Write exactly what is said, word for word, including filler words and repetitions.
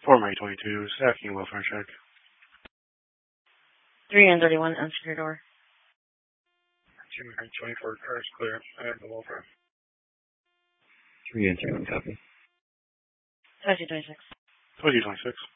For May twenty-two, stacking welfare check. three and thirty-one, answer your door. two and twenty-four, cars clear. I have the welfare. three and thirty-one, copy. twenty twenty-six. twenty twenty-six.